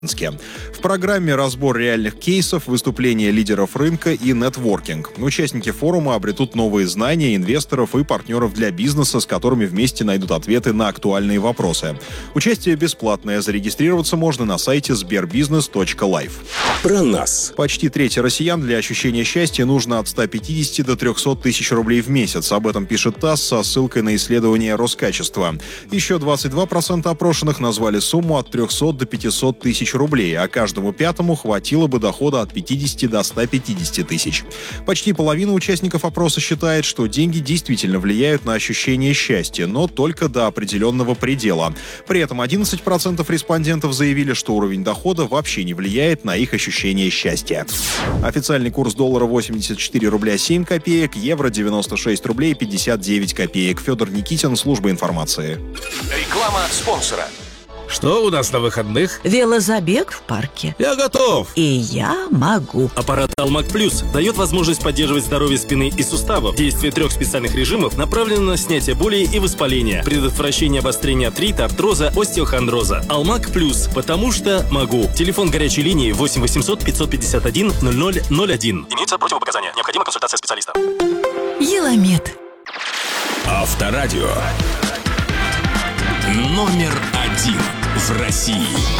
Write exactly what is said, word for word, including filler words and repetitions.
В программе разбор реальных кейсов, выступления лидеров рынка и нетворкинг. Участники форума обретут новые знания инвесторов и партнеров для бизнеса, с которыми вместе найдут ответы на актуальные вопросы. Участие бесплатное. Зарегистрироваться можно на сайте сбербизнес точка лайф. Про нас. Почти трети россиян для ощущения счастья нужно от ста пятидесяти до трехсот тысяч рублей в месяц. Об этом пишет ТАСС со ссылкой на исследование Роскачества. Еще двадцать два процента опрошенных назвали сумму от трехсот до пятисот тысяч рублей, а каждому пятому хватило бы дохода от пятидесяти до ста пятидесяти тысяч. Почти половина участников опроса считает, что деньги действительно влияют на ощущение счастья, но только до определенного предела. При этом одиннадцать процентов респондентов заявили, что уровень дохода вообще не влияет на их ощущение счастья. Официальный курс доллара восемьдесят четыре рубля семь копеек, евро девяносто шесть рублей пятьдесят девять копеек. Федор Никитин, служба информации. Реклама спонсора. Что у нас на выходных? Велозабег в парке. Я готов. И я могу. Аппарат Алмак Плюс дает возможность поддерживать здоровье спины и суставов. Действие трех специальных режимов направлено на снятие боли и воспаления, предотвращение обострения артрита, артроза, остеохондроза. Алмак Плюс, потому что могу. Телефон горячей линии восемь восемьсот пятьсот пятьдесят один ноль ноль ноль один. Имеются противопоказания. Необходима консультация специалиста. Еламед. Авторадио. Номер один в России.